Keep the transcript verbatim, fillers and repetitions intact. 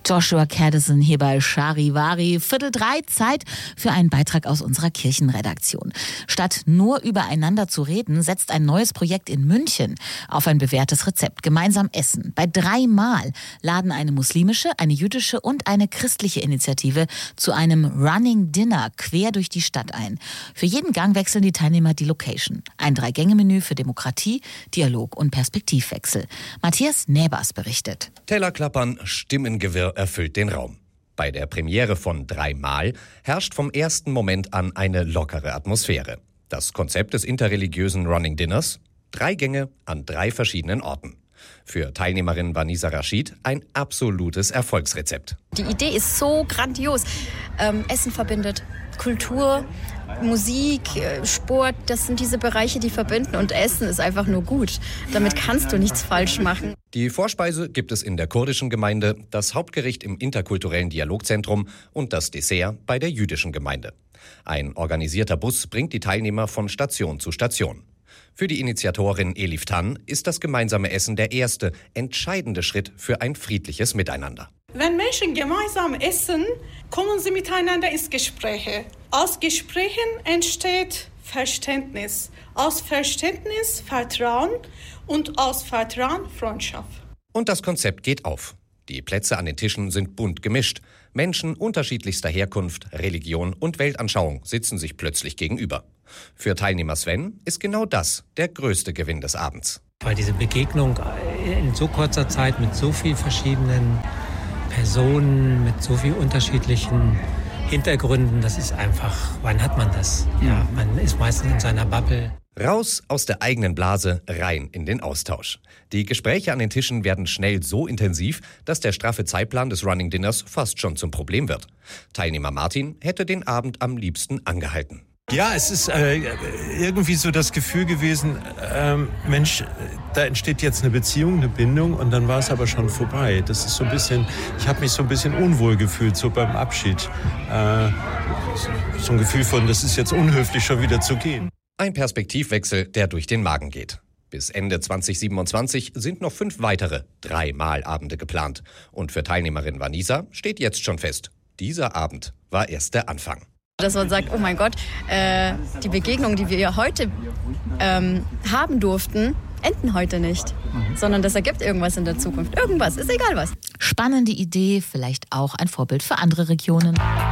Joshua Caddison hier bei Charivari. Viertel drei, Zeit für einen Beitrag aus unserer Kirchenredaktion. Statt nur übereinander zu reden, setzt ein neues Projekt in München auf ein bewährtes Rezept. Gemeinsam essen. Bei dreimal laden eine muslimische, eine jüdische und eine christliche Initiative zu einem Running Dinner quer durch die Stadt ein. Für jeden Gang wechseln die Teilnehmer die Location. Ein Drei-Gänge-Menü für Demokratie, Dialog und Perspektivwechsel. Matthias Näbers berichtet. Tellerklappern, Stimmengewirr erfüllt den Raum. Bei der Premiere von Dreimal herrscht vom ersten Moment an eine lockere Atmosphäre. Das Konzept des interreligiösen Running Dinners? Drei Gänge an drei verschiedenen Orten. Für Teilnehmerin Vanisa Rashid ein absolutes Erfolgsrezept. Die Idee ist so grandios. Ähm, Essen verbindet Kultur, Musik, Sport, das sind diese Bereiche, die verbinden. Und Essen ist einfach nur gut. Damit kannst du nichts falsch machen. Die Vorspeise gibt es in der kurdischen Gemeinde, das Hauptgericht im interkulturellen Dialogzentrum und das Dessert bei der jüdischen Gemeinde. Ein organisierter Bus bringt die Teilnehmer von Station zu Station. Für die Initiatorin Elif Tan ist das gemeinsame Essen der erste, entscheidende Schritt für ein friedliches Miteinander. Wenn Menschen gemeinsam essen, kommen sie miteinander ins Gespräch. Aus Gesprächen entsteht Verständnis, aus Verständnis Vertrauen und aus Vertrauen Freundschaft. Und das Konzept geht auf. Die Plätze an den Tischen sind bunt gemischt. Menschen unterschiedlichster Herkunft, Religion und Weltanschauung sitzen sich plötzlich gegenüber. Für Teilnehmer Sven ist genau das der größte Gewinn des Abends. Weil diese Begegnung in so kurzer Zeit mit so vielen verschiedenen Personen, mit so vielen unterschiedlichen Hintergründen, das ist einfach, wann hat man das? Ja, man ist meistens in seiner Bubble. Raus aus der eigenen Blase, rein in den Austausch. Die Gespräche an den Tischen werden schnell so intensiv, dass der straffe Zeitplan des Running Dinners fast schon zum Problem wird. Teilnehmer Martin hätte den Abend am liebsten angehalten. Ja, es ist äh, irgendwie so das Gefühl gewesen, ähm, Mensch, da entsteht jetzt eine Beziehung, eine Bindung und dann war es aber schon vorbei. Das ist so ein bisschen, ich habe mich so ein bisschen unwohl gefühlt, so beim Abschied. Äh, so ein Gefühl von, das ist jetzt unhöflich, schon wieder zu gehen. Ein Perspektivwechsel, der durch den Magen geht. Bis Ende zwanzig siebenundzwanzig sind noch fünf weitere Dreimal-Abende geplant. Und für Teilnehmerin Vanisa steht jetzt schon fest, dieser Abend war erst der Anfang. Dass man sagt, oh mein Gott, äh, die Begegnungen, die wir heute ähm, haben durften, enden heute nicht. Mhm. Sondern das ergibt irgendwas in der Zukunft. Irgendwas, ist egal was. Spannende Idee, vielleicht auch ein Vorbild für andere Regionen.